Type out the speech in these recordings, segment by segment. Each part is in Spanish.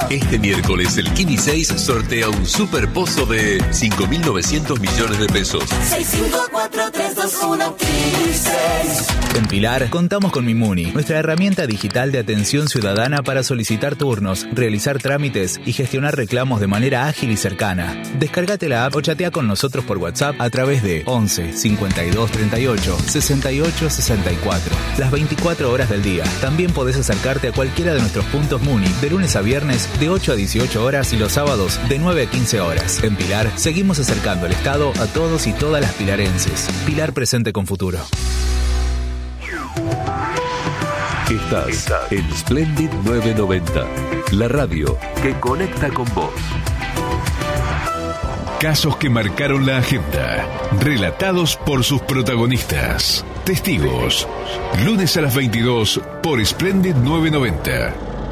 Este miércoles el Kini 6 sortea un super pozo de 5.900 millones de pesos. 654-321-6. En Pilar contamos con Mimuni, nuestra herramienta digital de atención ciudadana para solicitar turnos, realizar trámites y gestionar reclamos de manera ágil y cercana. Descárgate la app o chatea con nosotros por WhatsApp a través de 11 52 38 68 64. Las 24 horas del día. También podés acercarte a cualquiera de nuestros puntos Muni de lunes a viernes de 8 a 18 horas y los sábados de 9 a 15 horas. En Pilar seguimos acercando el Estado a todos y todas las pilarenses. Pilar presente con futuro. Estás en Splendid 990, la radio que conecta con vos. Casos que marcaron la agenda, relatados por sus protagonistas. Testigos, lunes a las 22 por Splendid 990.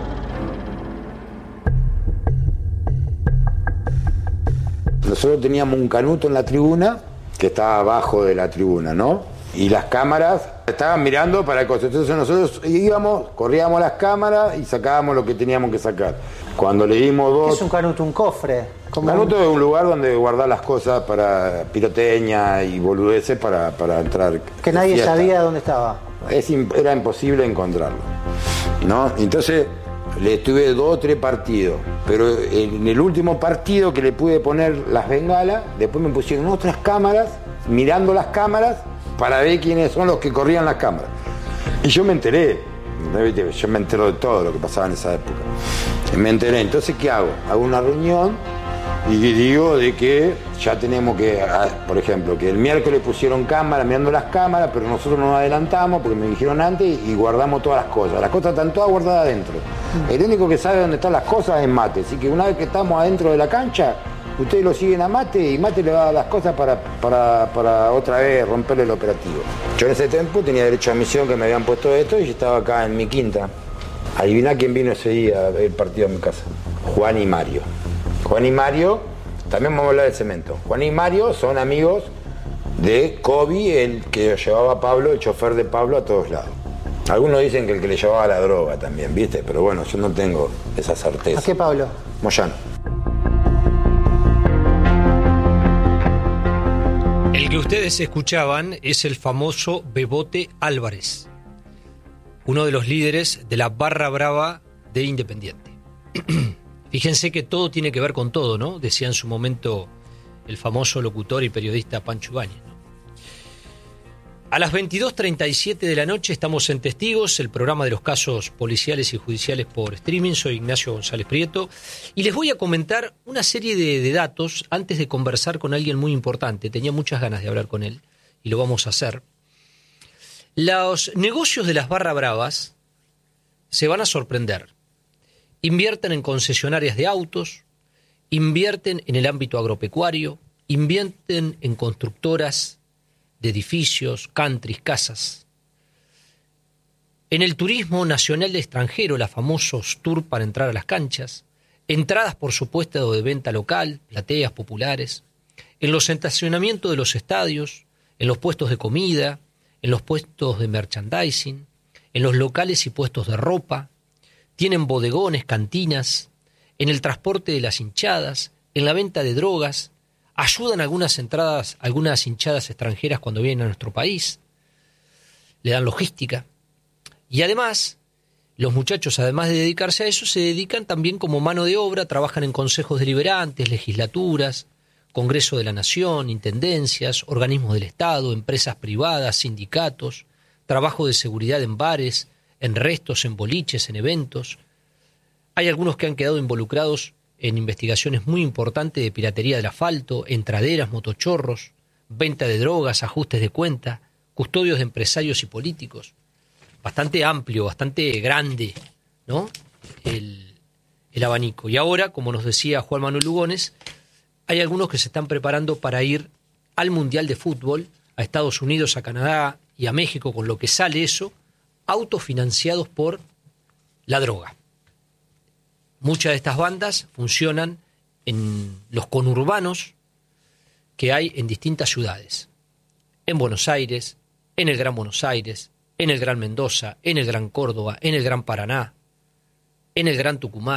Nosotros teníamos un canuto en la tribuna, que estaba abajo de la tribuna, ¿no? Y las cámaras estaban mirando para el costo. Entonces nosotros íbamos, corríamos las cámaras y sacábamos lo que teníamos que sacar. Cuando le dimos dos... ¿Qué es un canuto? ¿Un cofre? Un canuto es un lugar donde guardar las cosas para piroteña y boludeces para entrar. Que nadie sabía dónde estaba. Era imposible encontrarlo, ¿no? Entonces le tuve 2 o 3 partidos, pero en el último partido que le pude poner las bengalas, después me pusieron otras cámaras, mirando las cámaras para ver quiénes son los que corrían las cámaras. Y yo me enteré, yo me entero de todo lo que pasaba en esa época. Y me enteré, entonces ¿qué hago? Hago una reunión y digo de que ya tenemos que, por ejemplo, que el miércoles pusieron cámaras, mirando las cámaras, pero nosotros nos adelantamos porque me dijeron antes y guardamos todas las cosas. Las cosas están todas guardadas adentro. El único que sabe dónde están las cosas es Mate, así que una vez que estamos adentro de la cancha, ustedes lo siguen a Mate y Mate le va a dar las cosas para otra vez romperle el operativo. Yo en ese tiempo tenía derecho a admisión, que me habían puesto esto, y yo estaba acá en mi quinta. Adivina quién vino ese día a ver el partido en mi casa. Juan y Mario. Juan y Mario, también vamos a hablar del cemento. Juan y Mario son amigos de Kobe, el que llevaba a Pablo, el chofer de Pablo, a todos lados. Algunos dicen que el que le llevaba la droga también, ¿viste? Pero bueno, yo no tengo esa certeza. ¿A qué Pablo? Moyano. El que ustedes escuchaban es el famoso Bebote Álvarez, uno de los líderes de la barra brava de Independiente. Fíjense que todo tiene que ver con todo, ¿no? Decía en su momento el famoso locutor y periodista Pancho Ibáñez, ¿no? A las 22:37 de la noche estamos en Testigos, el programa de los casos policiales y judiciales por streaming. Soy Ignacio González Prieto y les voy a comentar una serie de datos antes de conversar con alguien muy importante. Tenía muchas ganas de hablar con él y lo vamos a hacer. Los negocios de las barra bravas se van a sorprender. Invierten en concesionarias de autos, invierten en el ámbito agropecuario, invierten en constructoras de edificios, countries, casas. En el turismo nacional de extranjero, los famosos tours para entrar a las canchas, entradas por supuesto de venta local, plateas populares, en los estacionamientos de los estadios, en los puestos de comida, en los puestos de merchandising, en los locales y puestos de ropa, tienen bodegones, cantinas, en el transporte de las hinchadas, en la venta de drogas, ayudan algunas hinchadas extranjeras cuando vienen a nuestro país, le dan logística. Y además, los muchachos, además de dedicarse a eso, se dedican también como mano de obra, trabajan en consejos deliberantes, legislaturas, Congreso de la Nación, intendencias, organismos del Estado, empresas privadas, sindicatos, trabajo de seguridad en bares, en restos, en boliches, en eventos. Hay algunos que han quedado involucrados en investigaciones muy importantes de piratería del asfalto, entraderas, motochorros, venta de drogas, ajustes de cuenta, custodios de empresarios y políticos. Bastante amplio, bastante grande, ¿no? El abanico. Y ahora, como nos decía Juan Manuel Lugones, hay algunos que se están preparando para ir al Mundial de Fútbol, a Estados Unidos, a Canadá y a México, con lo que sale eso, autofinanciados por la droga. Muchas de estas bandas funcionan en los conurbanos que hay en distintas ciudades. En Buenos Aires, en el Gran Buenos Aires, en el Gran Mendoza, en el Gran Córdoba, en el Gran Paraná, en el Gran Tucumán,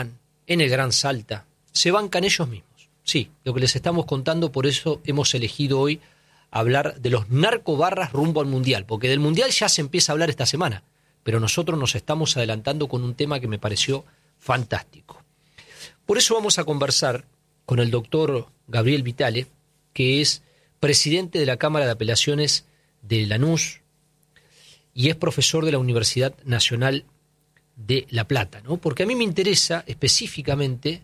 en el Gran Salta, se bancan ellos mismos. Sí, lo que les estamos contando, por eso hemos elegido hoy hablar de los narcobarras rumbo al Mundial, porque del Mundial ya se empieza a hablar esta semana, pero nosotros nos estamos adelantando con un tema que me pareció fantástico. Por eso vamos a conversar con el doctor Gabriel Vitale, que es presidente de la Cámara de Apelaciones de Lanús y es profesor de la Universidad Nacional de La Plata, ¿no? Porque a mí me interesa específicamente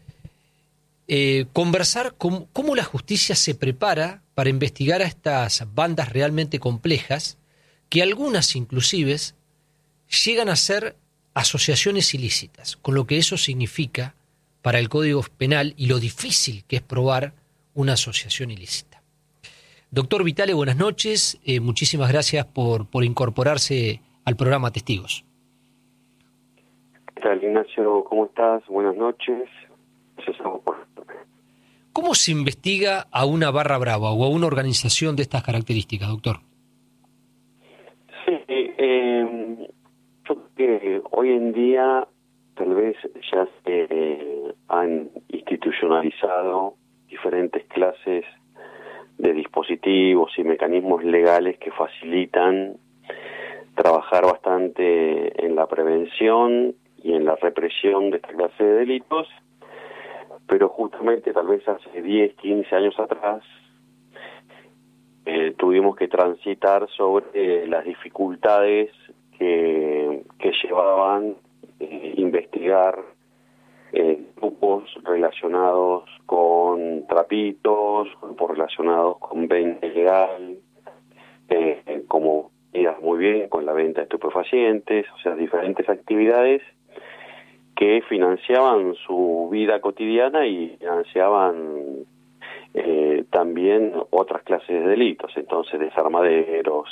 conversar cómo la justicia se prepara para investigar a estas bandas realmente complejas, que algunas inclusive llegan a ser asociaciones ilícitas, con lo que eso significa para el Código Penal y lo difícil que es probar una asociación ilícita. Doctor Vitale, buenas noches. Muchísimas gracias por incorporarse al programa Testigos. ¿Qué tal, Ignacio? ¿Cómo estás? Buenas noches. ¿Cómo se investiga a una barra brava o a una organización de estas características, doctor? Sí, yo creo que hoy en día tal vez ya se han institucionalizado diferentes clases de dispositivos y mecanismos legales que facilitan trabajar bastante en la prevención y en la represión de esta clase de delitos, pero justamente tal vez hace 10, 15 años atrás tuvimos que transitar sobre las dificultades que llevaban investigar grupos relacionados con trapitos, grupos relacionados con venta ilegal, como miras muy bien, con la venta de estupefacientes, o sea, diferentes actividades que financiaban su vida cotidiana y financiaban también otras clases de delitos, entonces desarmaderos,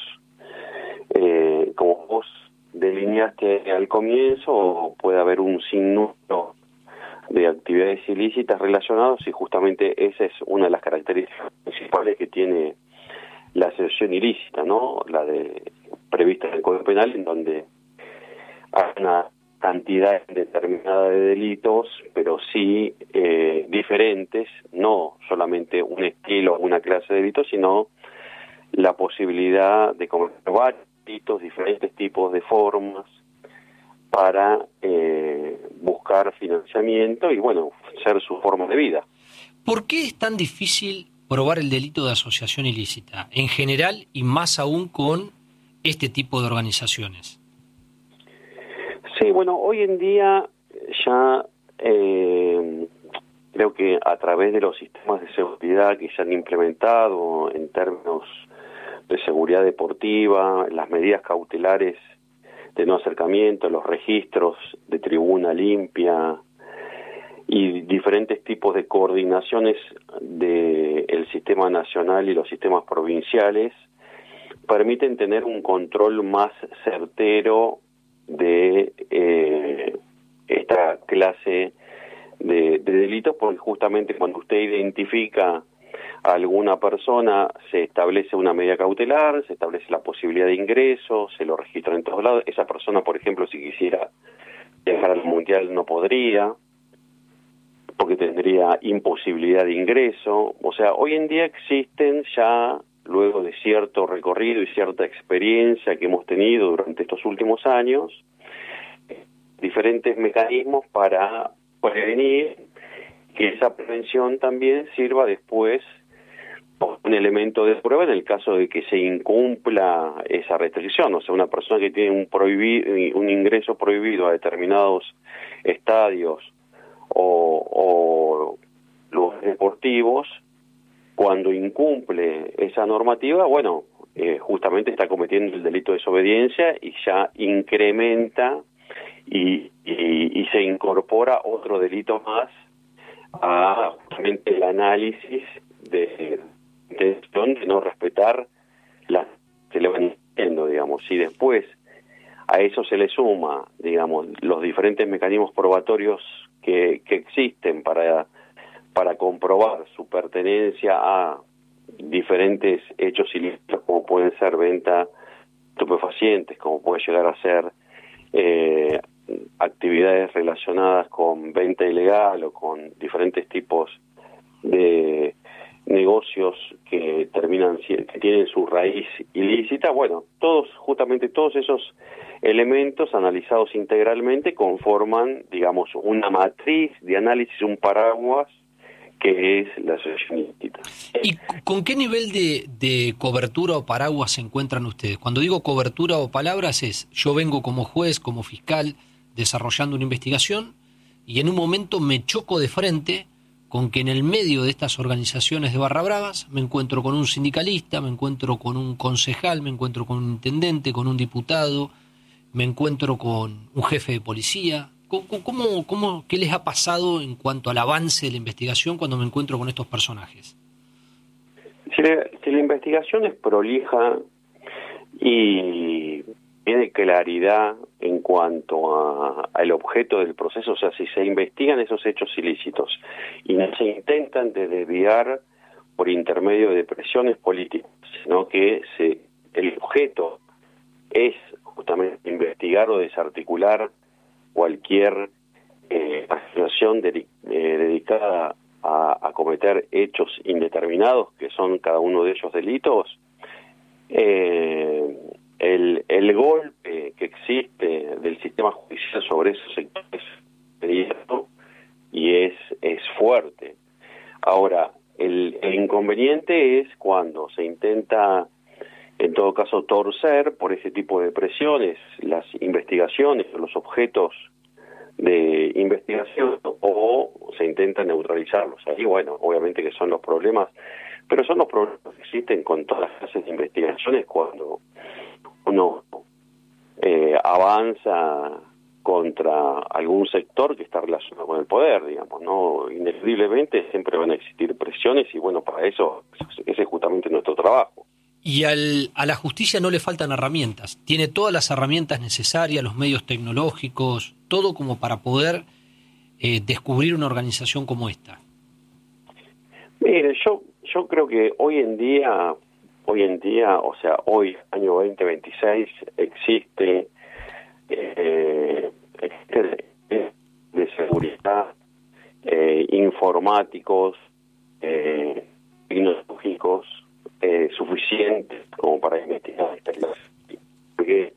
como vos delineaste al comienzo, puede haber un sinnúmero de actividades ilícitas relacionadas y justamente esa es una de las características principales que tiene la asociación ilícita, ¿no? La prevista en el Código Penal, en donde hay una cantidad determinada de delitos, pero sí diferentes, no solamente un estilo o una clase de delitos, sino la posibilidad de cometer varios delitos, diferentes tipos de formas para buscar financiamiento y, bueno, ser su forma de vida. ¿Por qué es tan difícil probar el delito de asociación ilícita, en general y más aún con este tipo de organizaciones? Sí, bueno, hoy en día ya creo que a través de los sistemas de seguridad que se han implementado en términos de seguridad deportiva, las medidas cautelares de no acercamiento, los registros de tribuna limpia y diferentes tipos de coordinaciones del sistema nacional y los sistemas provinciales permiten tener un control más certero de esta clase de delitos, porque justamente cuando usted identifica a alguna persona se establece una medida cautelar, se establece la posibilidad de ingreso, se lo registra en todos lados. Esa persona, por ejemplo, si quisiera viajar al Mundial no podría, porque tendría imposibilidad de ingreso. O sea, hoy en día existen ya, luego de cierto recorrido y cierta experiencia que hemos tenido durante estos últimos años, diferentes mecanismos para prevenir que esa prevención también sirva después como un elemento de prueba en el caso de que se incumpla esa restricción. O sea, una persona que tiene un ingreso prohibido a determinados estadios o lugares deportivos, cuando incumple esa normativa, bueno, justamente está cometiendo el delito de desobediencia y ya incrementa y se incorpora otro delito más a justamente el análisis de no respetar las que le van diciendo, digamos. Si después a eso se le suma, digamos, los diferentes mecanismos probatorios que existen para comprobar su pertenencia a diferentes hechos ilícitos, como pueden ser venta de estupefacientes, como puede llegar a ser actividades relacionadas con venta ilegal o con diferentes tipos de negocios que tienen su raíz ilícita. Bueno, todos esos elementos analizados integralmente conforman, digamos, una matriz de análisis, un paraguas que es la asociación ilícita. ¿Y con qué nivel de cobertura o paraguas se encuentran ustedes? Cuando digo cobertura o palabras es, yo vengo como juez, como fiscal, desarrollando una investigación y en un momento me choco de frente con que en el medio de estas organizaciones de barra bravas me encuentro con un sindicalista, me encuentro con un concejal, me encuentro con un intendente, con un diputado, me encuentro con un jefe de policía. ¿Qué les ha pasado en cuanto al avance de la investigación cuando me encuentro con estos personajes? Si la investigación es prolija y tiene claridad en cuanto al objeto del proceso, o sea, si se investigan esos hechos ilícitos y no se intentan de desviar por intermedio de presiones políticas, sino que el objeto es justamente investigar o desarticular cualquier acción dedicada a cometer hechos indeterminados, que son cada uno de ellos delitos, el golpe que existe del sistema judicial sobre esos sectores es fuerte. Ahora, el inconveniente es cuando se intenta, en todo caso, torcer por ese tipo de presiones las investigaciones o los objetos de investigación, o se intenta neutralizarlos. Ahí, bueno, obviamente que son los problemas, pero son los problemas que existen con todas las clases de investigaciones cuando uno avanza contra algún sector que está relacionado con el poder, digamos, ¿no? Ineludiblemente siempre van a existir presiones y, bueno, para eso, ese es justamente nuestro trabajo. Y a la justicia no le faltan herramientas. Tiene todas las herramientas necesarias, los medios tecnológicos, todo como para poder descubrir una organización como esta. Mire, yo creo que hoy en día, o sea, hoy, año 2026, existe de seguridad, informáticos, tecnológicos, suficientes como para investigar esta clase. Porque,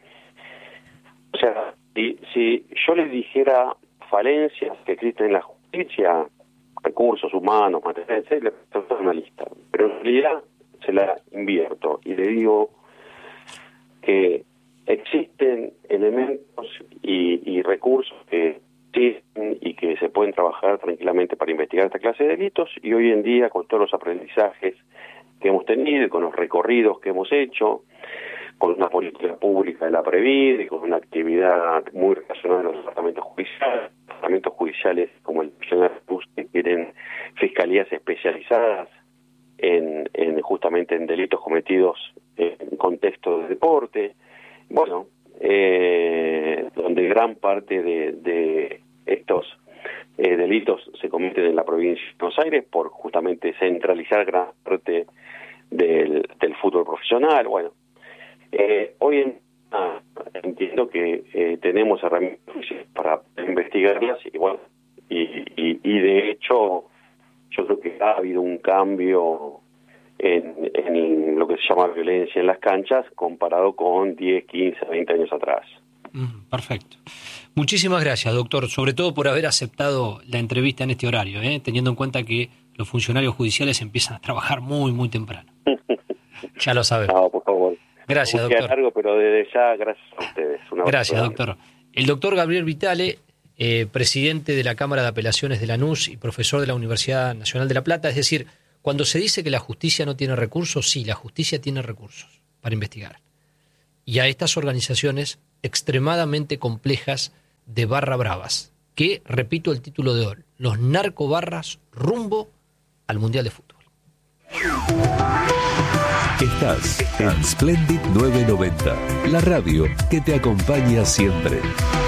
o sea, si yo les dijera falencias que existen en la justicia, recursos humanos, materiales, le presento una lista, pero en realidad se la invierto y le digo que existen elementos y recursos que existen y que se pueden trabajar tranquilamente para investigar esta clase de delitos, y hoy en día, con todos los aprendizajes que hemos tenido y con los recorridos que hemos hecho, con una política pública de la PREVID y con una actividad muy relacionada a los departamentos judiciales como el Nacional que tienen fiscalías especializadas justamente en delitos cometidos en contexto de deporte, bueno, donde gran parte de estos delitos se cometen en la provincia de Buenos Aires por justamente centralizar gran parte del fútbol profesional. Bueno, hoy en día entiendo que tenemos herramientas para investigarlas y bueno, y de hecho yo creo que ha habido un cambio en lo que se llama violencia en las canchas comparado con 10, 15, 20 años atrás. Perfecto. Muchísimas gracias, doctor, sobre todo por haber aceptado la entrevista en este horario, teniendo en cuenta que los funcionarios judiciales empiezan a trabajar muy, muy temprano. Ya lo sabemos. No, por favor. Gracias, doctor. Largo, pero desde ya, gracias a ustedes. Gracias, doctor. El doctor Gabriel Vitale, presidente de la Cámara de Apelaciones de Lanús y profesor de la Universidad Nacional de La Plata. Es decir, cuando se dice que la justicia no tiene recursos, sí, la justicia tiene recursos para investigar. Y a estas organizaciones extremadamente complejas de barra bravas, que, repito el título de hoy, los narcobarras rumbo al Mundial de Fútbol. Estás en Splendid 990, la radio que te acompaña siempre.